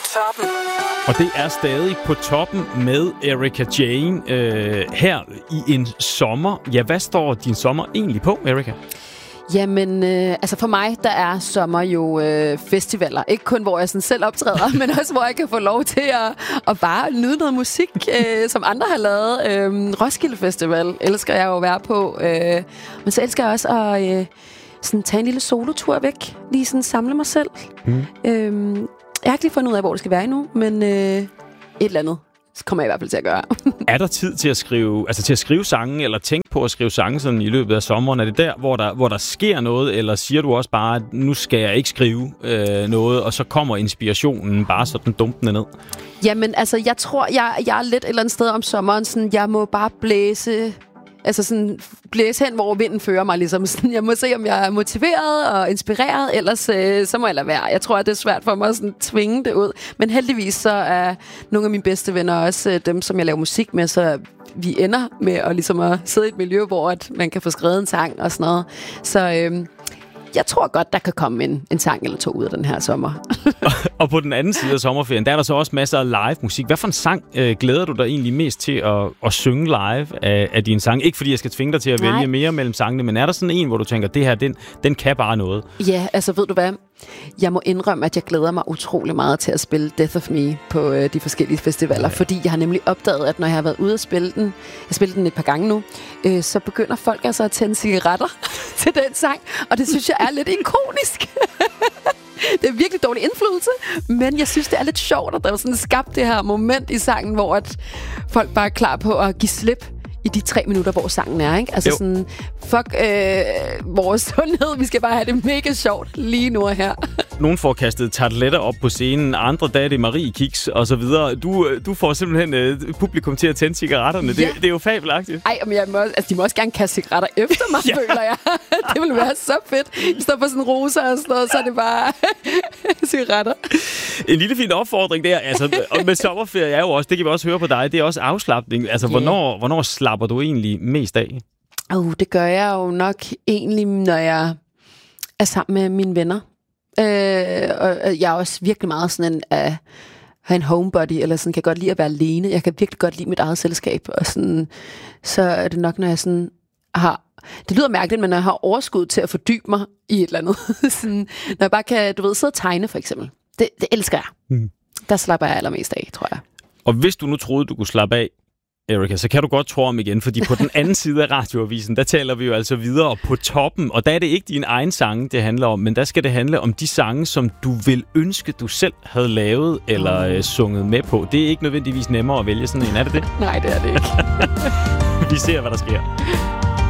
toppen. Og det er stadig på toppen med Erika Jane her i en sommer. Ja, hvad står din sommer egentlig på, Erika? Jamen, altså for mig, der er sommer jo festivaler. Ikke kun, hvor jeg sådan selv optræder, men også, hvor jeg kan få lov til at bare nyde noget musik, som andre har lavet. Roskilde Festival elsker jeg jo at være på. Men så elsker jeg også at sådan tage en lille solotur væk. Lige sådan samle mig selv. Jeg har ikke lige fundet ud af, hvor det skal være endnu, men et eller andet kommer jeg i hvert fald til at gøre. Er der tid til at skrive sange, eller tænke på at skrive sange sådan i løbet af sommeren? Er det der, hvor der sker noget, eller siger du også bare, at nu skal jeg ikke skrive noget, og så kommer inspirationen bare sådan dumpende ned? Jamen, altså, jeg tror, jeg er lidt et eller andet sted om sommeren, sådan, jeg må bare blæse hen, hvor vinden fører mig, ligesom. Sådan, jeg må se, om jeg er motiveret og inspireret, ellers så må jeg lade være. Jeg tror, at det er svært for mig at sådan, tvinge det ud. Men heldigvis så er nogle af mine bedste venner også dem, som jeg laver musik med, så vi ender med at sidde i et miljø, hvor at man kan få skrevet en sang og sådan noget. Så jeg tror godt, der kan komme en sang eller to ud af den her sommer. Og på den anden side af sommerferien, der er der så også masser af live musik. Hvad for en sang glæder du dig egentlig mest til at synge live af dine sange? Ikke fordi jeg skal tvinge dig til at vælge mere mellem sangene, men er der sådan en, hvor du tænker, det her, den kan bare noget? Ja, altså ved du hvad? Jeg må indrømme, at jeg glæder mig utrolig meget til at spille Death of Me på de forskellige festivaler, fordi jeg har nemlig opdaget, at når jeg har været ude og spille den, jeg spiller den et par gange nu, så begynder folk altså at tænde cigaretter til den sang, og det synes jeg er lidt ikonisk. Det er virkelig dårlig indflydelse, men jeg synes, det er lidt sjovt, at der er sådan skabt det her moment i sangen, hvor at folk bare er klar på at give slip i de 3 minutter, hvor sangen er, ikke? Altså sådan, fuck vores sundhed, vi skal bare have det mega sjovt lige nu og her. Nogen får kastet tarteletter op på scenen, andre der er det Marie Kiks og så videre. Du får simpelthen publikum til at tænde cigaretterne. Ja. Det er jo fabelagtigt. Ej, men de må også gerne kaste cigaretter efter mig, ja. Føler jeg. Det ville være så fedt. I står på sådan roser og sådan noget, så er det bare cigaretter. En lille fin opfordring der. Altså, og med sommerferie er jo også, det kan vi også høre på dig, det er også afslapning. Altså, hvornår slapper du egentlig mest af? Det gør jeg jo nok egentlig, når jeg er sammen med mine venner. Og jeg er også virkelig meget sådan at have en homebody, eller sådan, kan godt lide at være alene. Jeg kan virkelig godt lide mit eget selskab. Og sådan, så er det nok, når jeg sådan har... Det lyder mærkeligt, men når jeg har overskud til at fordybe mig i et eller andet. Sådan, når jeg bare kan, sidde og tegne, for eksempel. Det elsker jeg. Der slapper jeg allermest af, tror jeg. Og hvis du nu troede, du kunne slappe af, Erika, så kan du godt tro om igen, fordi på den anden side af radioavisen, der taler vi jo altså videre på toppen, og der er det ikke din egen sange, det handler om, men der skal det handle om de sange, som du vil ønske, du selv havde lavet eller sunget med på. Det er ikke nødvendigvis nemmere at vælge sådan en, er det det? Nej, det er det ikke. Vi ser, hvad der sker.